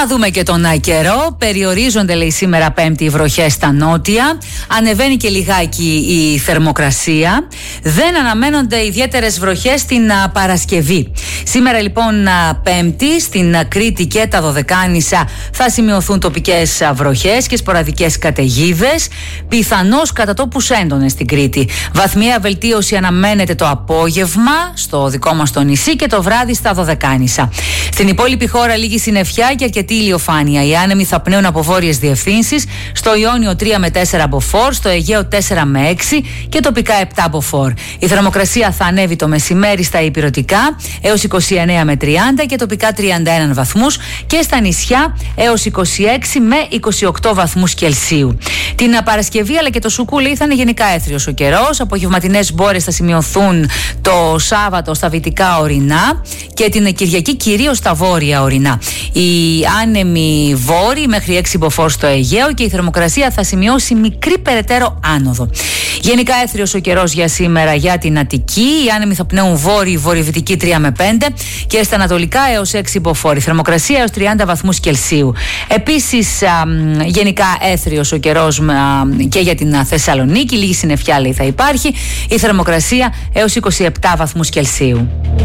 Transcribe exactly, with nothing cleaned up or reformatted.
Να δούμε και τον καιρό. Περιορίζονται, λέει, σήμερα Πέμπτη οι βροχές στα νότια. Ανεβαίνει και λιγάκι η θερμοκρασία. Δεν αναμένονται ιδιαίτερες βροχές την Παρασκευή. Σήμερα λοιπόν Πέμπτη στην Κρήτη και τα Δωδεκάνησα θα σημειωθούν τοπικές βροχές και σποραδικές καταιγίδες. Πιθανώς κατά τόπους έντονες στην Κρήτη. Βαθμιαία βελτίωση αναμένεται το απόγευμα στο δικό μας το νησί και το βράδυ στα Δωδεκάνησα. Στην υπόλοιπη χώρα λίγη συννεφιά και αρκετή ηλιοφάνεια. Οι άνεμοι θα πνέουν από βόρειες διευθύνσεις. Στο Ιόνιο τρία με τέσσερα μποφόρ, στο Αιγαίο τέσσερα με έξι και τοπικά επτά μποφόρ. Η θερμοκρασία θα ανέβει το μεσημέρι στα ηπειρωτικά έως είκοσι εννέα με τριάντα και τοπικά τριάντα ένα βαθμούς και στα νησιά έως είκοσι έξι με είκοσι οκτώ βαθμούς Κελσίου. Την Παρασκευή αλλά και το Σουκούλι θα είναι γενικά έθριος ο καιρός. Απογευματινές μπόρες θα σημειωθούν το Σάββατο στα δυτικά ορεινά και την Κυριακή κυρίως στα βόρεια ορεινά. Οι άνεμοι βόρειοι μέχρι έξι μποφόρ στο Αιγαίο και η θερμοκρασία θα σημειώσει μικρή περαιτέρω άνοδο. Γενικά έθριος ο καιρός για σήμερα για την Αττική. Οι άνεμοι θα πνέουν βόρειοι, βορειοδυτικοί τρία με πέντε και στα ανατολικά έως έξι μποφόρ. Θερμοκρασία έως τριάντα βαθμούς Κελσίου. Επίσης, α, γενικά έθριος ο καιρός α, και για την Θεσσαλονίκη. Λίγη συννεφιά, λέει, θα υπάρχει. Η θερμοκρασία έως είκοσι επτά βαθμούς Κελσίου.